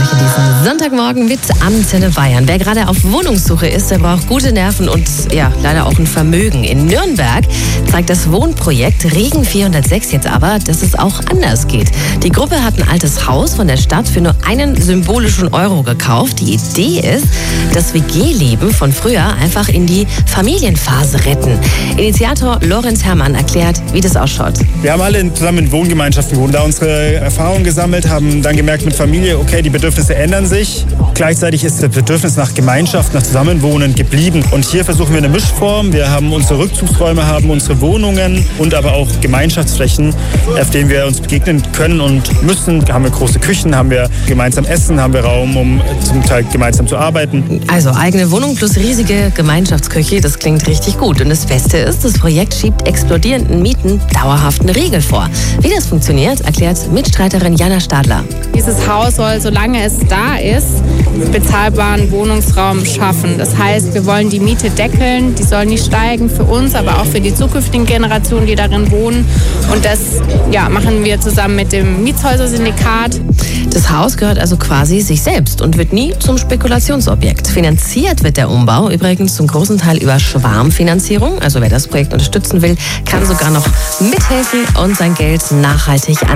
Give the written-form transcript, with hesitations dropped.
euch in diesem Sonntagmorgen mit Antenne Bayern. Wer gerade auf Wohnungssuche ist, der braucht gute Nerven und ja, leider auch ein Vermögen. In Nürnberg zeigt das Wohnprojekt Regen 406 jetzt aber, dass es auch anders geht. Die Gruppe hat ein altes Haus von der Stadt für nur einen symbolischen Euro gekauft. Die Idee ist, das WG-Leben von früher einfach in die Familienphase retten. Initiator Lorenz Herrmann erklärt, wie das ausschaut. Wir haben alle zusammen in Wohngemeinschaften gewohnt, da unsere Erfahrungen gesammelt, haben dann gemerkt mit Familie, okay, die Bedürfnisse ändern sich. Gleichzeitig ist das Bedürfnis nach Gemeinschaft, nach Zusammenwohnen geblieben. Und hier versuchen wir eine Mischform. Wir haben unsere Rückzugsräume, haben unsere Wohnungen und aber auch Gemeinschaftsflächen, auf denen wir uns begegnen können und müssen. Haben wir große Küchen, haben wir gemeinsam Essen, haben wir Raum, um zum Teil gemeinsam zu arbeiten. Also eigene Wohnung plus riesige Gemeinschaftsküche, das klingt richtig gut. Und das Beste ist, das Projekt schiebt explodierenden Mieten dauerhaft eine Regel vor. Wie das funktioniert, erklärt Mitstreiterin Jana Stadler. Dieses Haus soll, solange es da ist, bezahlbaren Wohnungsraum schaffen. Das heißt, wir wollen die Miete deckeln, die soll nicht steigen für uns, aber auch für die zukünftigen Generationen, die darin wohnen. Und das machen wir zusammen mit dem Mietshäuser-Syndikat. Das Haus gehört also quasi sich selbst und wird nie zum Spekulationsobjekt. Finanziert wird der Umbau übrigens zum großen Teil über Schwarmfinanzierung. Also wer das Projekt unterstützen will, kann sogar noch mithelfen und sein Geld nachhaltig